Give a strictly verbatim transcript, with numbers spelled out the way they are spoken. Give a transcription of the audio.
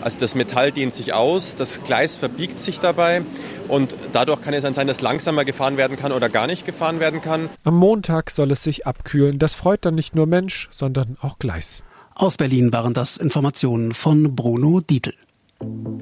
Also das Metall dehnt sich aus, das Gleis verbiegt sich dabei und dadurch kann es dann sein, dass langsamer gefahren werden kann oder gar nicht gefahren werden kann. Am Montag soll es sich abkühlen. Das freut dann nicht nur Mensch, sondern auch Gleis. Aus Berlin waren das Informationen von Bruno Dietl.